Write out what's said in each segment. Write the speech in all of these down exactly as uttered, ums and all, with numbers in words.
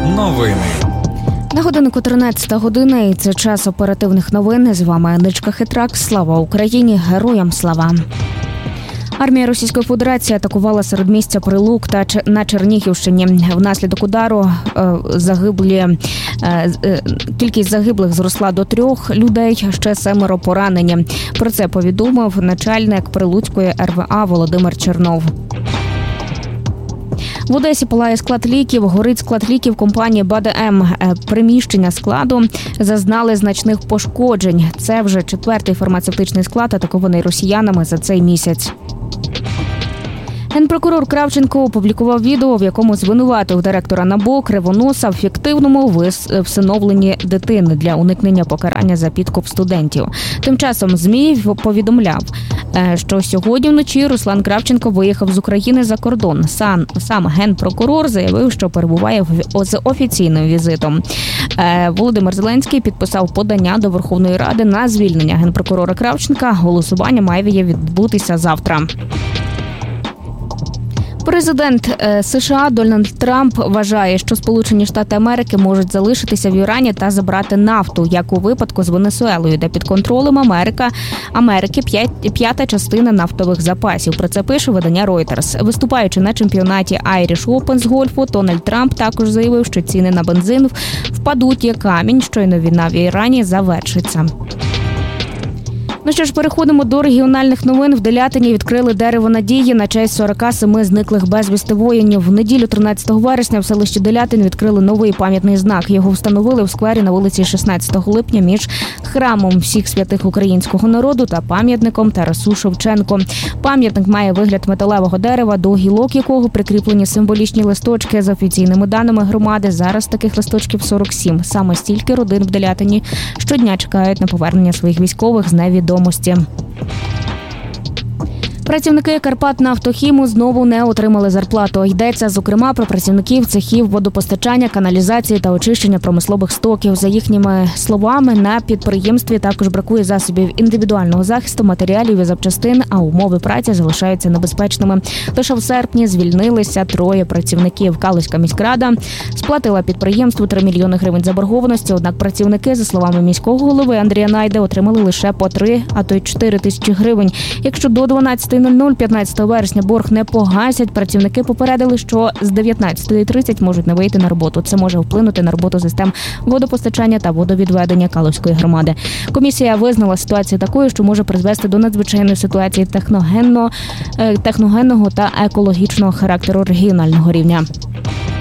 Новини. На годиннику тринадцята година, і це час оперативних новин. З вами Аничка Хитрак. Слава Україні! Героям слава! Армія Російської Федерації атакувала середмістя Прилук та на Чернігівщині. Внаслідок удару е, загиблі е, е, кількість загиблих зросла до трьох людей, ще семеро поранені. Про це повідомив начальник Прилуцької ер ве а Володимир Чернов. В Одесі палає склад ліків, горить склад ліків компанії Бе Де Ем. Приміщення складу зазнали значних пошкоджень. Це вже четвертий фармацевтичний склад, атакований росіянами за цей місяць. Генпрокурор Кравченко опублікував відео, в якому звинуватив директора ен а бе о Кривоноса в фіктивному всиновленні дитини для уникнення покарання за підкуп студентів. Тим часом ЗМІ повідомляв, що сьогодні вночі Руслан Кравченко виїхав з України за кордон. Сам, сам генпрокурор заявив, що перебуває з офіційним візитом. Володимир Зеленський підписав подання до Верховної Ради на звільнення генпрокурора Кравченка. Голосування має відбутися завтра. Президент США Дональд Трамп вважає, що Сполучені Штати Америки можуть залишитися в Ірані та забрати нафту, як у випадку з Венесуелою, де під контролем Америка, Америки п'ята частина нафтових запасів. Про це пише видання Reuters. Виступаючи на чемпіонаті Irish Open з гольфу, Дональд Трамп також заявив, що ціни на бензин впадуть як камінь, щойно війна в Ірані завершиться. Ну що ж, переходимо до регіональних новин. В Делятині відкрили дерево надії на честь сорок сім зниклих безвісти воїнів. В неділю тринадцятого вересня в селищі Делятин відкрили новий пам'ятний знак. Його встановили в сквері на вулиці шістнадцятого липня між храмом всіх святих українського народу та пам'ятником Тарасу Шевченку. Пам'ятник має вигляд металевого дерева, до гілок якого прикріплені символічні листочки. За офіційними даними громади, зараз таких листочків сорок сім. Саме стільки родин в Делятині щодня чекають на повернення своїх військових з невідомості. Працівники Карпатнафтохіму знову не отримали зарплату. Йдеться, зокрема, про працівників цехів водопостачання, каналізації та очищення промислових стоків. За їхніми словами, на підприємстві також бракує засобів індивідуального захисту, матеріалів і запчастин, а умови праці залишаються небезпечними. Лише в серпні звільнилися троє працівників. Калузька міськрада сплатила підприємству три мільйони гривень заборгованості, однак працівники, за словами міського голови Андрія Найди, отримали лише по три, а то й чотири тисячі гривень. Якщо до дванадцятої п'ятнадцятого вересня борг не погасять, працівники попередили, що з дев'ятнадцятої тридцять можуть не вийти на роботу. Це може вплинути на роботу систем водопостачання та водовідведення Калузької громади. Комісія визнала ситуацію такою, що може призвести до надзвичайної ситуації техногенного, техногенного та екологічного характеру регіонального рівня.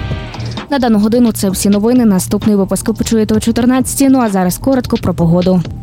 На дану годину це всі новини. Наступний випуск ви почуєте о чотирнадцятій. Ну а зараз коротко про погоду.